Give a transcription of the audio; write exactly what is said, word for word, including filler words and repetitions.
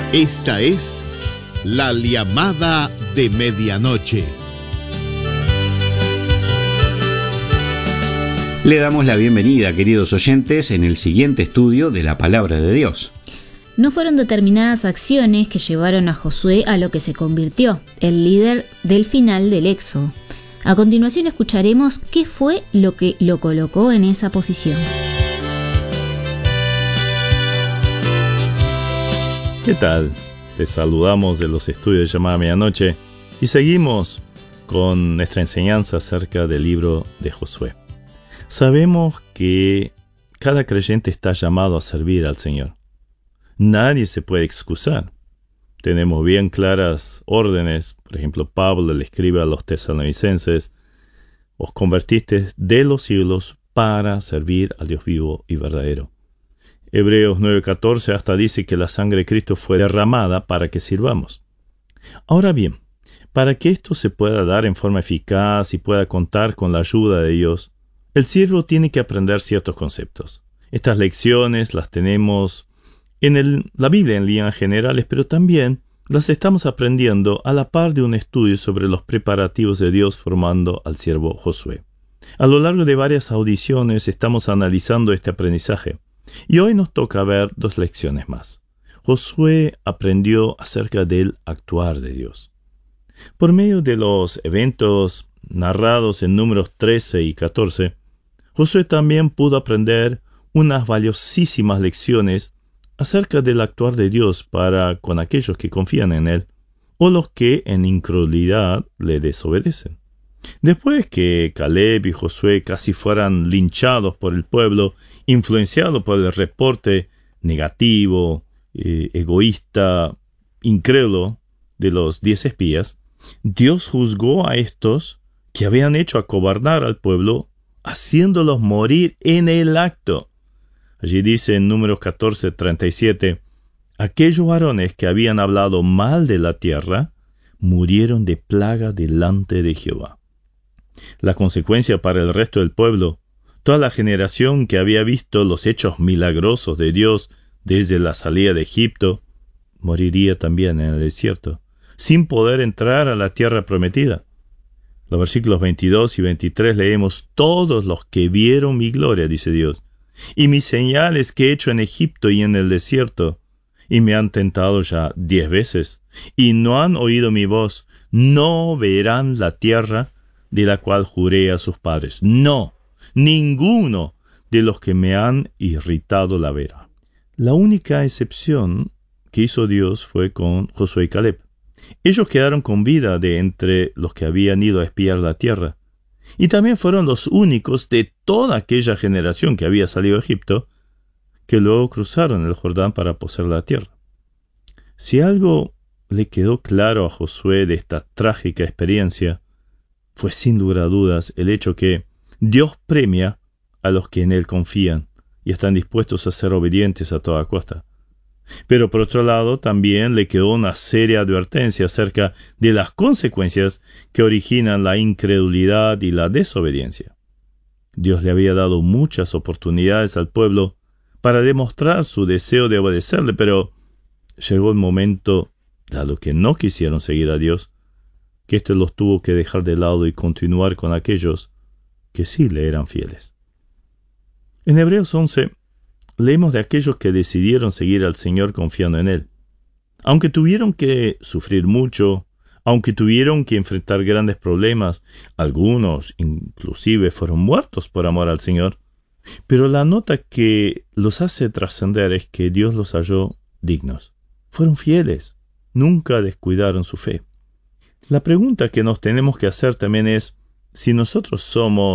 Esta es la llamada de medianoche. Le damos la bienvenida, queridos oyentes, en el siguiente estudio de la Palabra de Dios. No fueron determinadas acciones que llevaron a Josué a lo que se convirtió, el líder del final del Éxodo. A continuación escucharemos qué fue lo que lo colocó en esa posición. ¿Qué tal? Les saludamos de los estudios de Llamada Medianoche y seguimos con nuestra enseñanza acerca del libro de Josué. Sabemos que cada creyente está llamado a servir al Señor. Nadie se puede excusar. Tenemos bien claras órdenes. Por ejemplo, Pablo le escribe a los tesalonicenses: os convertiste de los siglos para servir al Dios vivo y verdadero. Hebreos nueve catorce hasta dice que la sangre de Cristo fue derramada para que sirvamos. Ahora bien, para que esto se pueda dar en forma eficaz y pueda contar con la ayuda de Dios, el siervo tiene que aprender ciertos conceptos. Estas lecciones las tenemos en el, la Biblia en líneas generales, pero también las estamos aprendiendo a la par de un estudio sobre los preparativos de Dios formando al siervo Josué. A lo largo de varias audiciones estamos analizando este aprendizaje. Y hoy nos toca ver dos lecciones más. Josué aprendió acerca del actuar de Dios. Por medio de los eventos narrados en Números trece y catorce, Josué también pudo aprender unas valiosísimas lecciones acerca del actuar de Dios para con aquellos que confían en Él o los que en incredulidad le desobedecen. Después que Caleb y Josué casi fueran linchados por el pueblo, influenciado por el reporte negativo, eh, egoísta, incrédulo de los diez espías, Dios juzgó a estos que habían hecho acobardar al pueblo, haciéndolos morir en el acto. Allí dice en Números catorce treinta y siete, aquellos varones que habían hablado mal de la tierra, murieron de plaga delante de Jehová. La consecuencia para el resto del pueblo, toda la generación que había visto los hechos milagrosos de Dios desde la salida de Egipto, moriría también en el desierto, sin poder entrar a la tierra prometida. Los versículos veintidós y veintitrés leemos: todos los que vieron mi gloria, dice Dios, y mis señales que he hecho en Egipto y en el desierto, y me han tentado ya diez veces, y no han oído mi voz, no verán la tierra de la cual juré a sus padres. No, ninguno de los que me han irritado la verá. La única excepción que hizo Dios fue con Josué y Caleb. Ellos quedaron con vida de entre los que habían ido a espiar la tierra, y también fueron los únicos de toda aquella generación que había salido de Egipto, que luego cruzaron el Jordán para poseer la tierra. Si algo le quedó claro a Josué de esta trágica experiencia, fue sin lugar a dudas el hecho que Dios premia a los que en Él confían y están dispuestos a ser obedientes a toda costa. Pero por otro lado, también le quedó una seria advertencia acerca de las consecuencias que originan la incredulidad y la desobediencia. Dios le había dado muchas oportunidades al pueblo para demostrar su deseo de obedecerle, pero llegó el momento, dado que no quisieron seguir a Dios, que éste los tuvo que dejar de lado y continuar con aquellos que sí le eran fieles. En Hebreos once leemos de aquellos que decidieron seguir al Señor confiando en Él. Aunque tuvieron que sufrir mucho, aunque tuvieron que enfrentar grandes problemas, algunos inclusive fueron muertos por amor al Señor, pero la nota que los hace trascender es que Dios los halló dignos. Fueron fieles, nunca descuidaron su fe. La pregunta que nos tenemos que hacer también es si nosotros somos